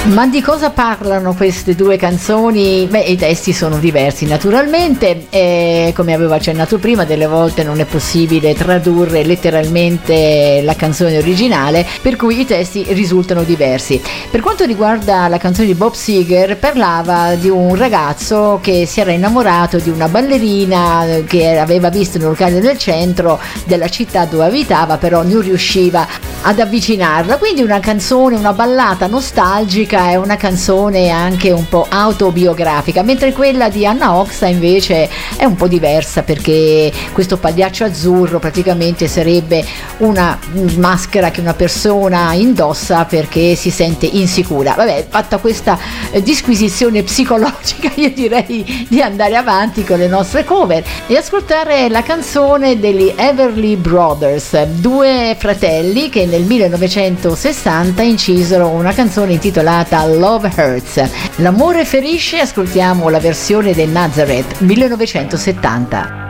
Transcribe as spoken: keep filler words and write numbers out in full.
Ma di cosa parlano queste due canzoni? Beh, i testi sono diversi naturalmente, e come avevo accennato prima, delle volte non è possibile tradurre letteralmente la canzone originale, per cui i testi risultano diversi. Per quanto riguarda la canzone di Bob Seger, parlava di un ragazzo che si era innamorato di una ballerina che aveva visto nel locale del centro della città dove abitava, però non riusciva ad avvicinarla, quindi una canzone, una ballata nostalgica, è una canzone anche un po' autobiografica, mentre quella di Anna Oxa invece è un po' diversa, perché questo pagliaccio azzurro praticamente sarebbe una maschera che una persona indossa perché si sente insicura. Vabbè, fatta questa eh, disquisizione psicologica, io direi di andare avanti con le nostre cover e ascoltare la canzone degli Everly Brothers, due fratelli che nel millenovecentosessanta incisero una canzone intitolata Love Hurts. L'amore ferisce, ascoltiamo la versione del Nazareth millenovecentosettanta.